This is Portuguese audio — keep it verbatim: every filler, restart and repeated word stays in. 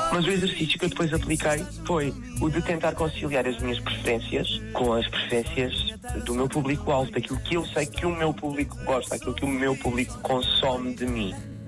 Mas o exercício que eu depois apliquei foi o de tentar conciliar as minhas preferências com as preferências do meu público-alvo, daquilo que eu sei que o meu público gosta, aquilo que o meu público consome de mim.